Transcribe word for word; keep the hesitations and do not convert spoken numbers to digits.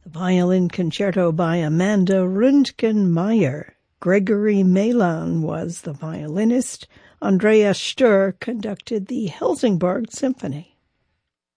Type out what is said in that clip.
The violin concerto by Amanda Röntgen-Meyer. Gregory Mailan was the violinist. Andreas Sturr conducted the Helsingborg Symphony.